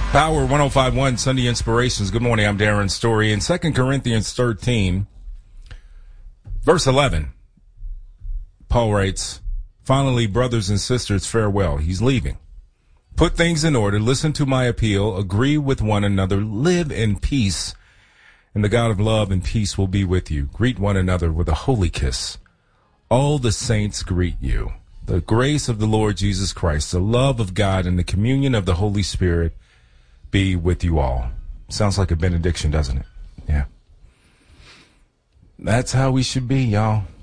Power 105.1 Sunday Inspirations. Good morning. I'm Darren Story. In 2 Corinthians 13, verse 11, Paul writes, "Finally, brothers and sisters, farewell." He's leaving. "Put things in order. Listen to my appeal. Agree with one another. Live in peace. And the God of love and peace will be with you. Greet one another with a holy kiss. All the saints greet you. The grace of the Lord Jesus Christ, the love of God, and the communion of the Holy Spirit be with you all." Sounds like a benediction, doesn't it? Yeah. That's how we should be, y'all.